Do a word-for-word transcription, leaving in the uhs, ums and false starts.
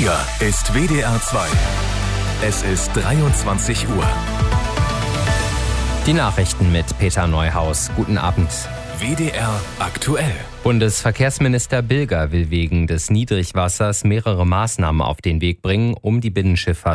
Hier ist W D R zwei. Es ist dreiundzwanzig Uhr. Die Nachrichten mit Peter Neuhaus. Guten Abend. W D R aktuell. Bundesverkehrsminister Bilger will wegen des Niedrigwassers mehrere Maßnahmen auf den Weg bringen, um die Binnenschifffahrt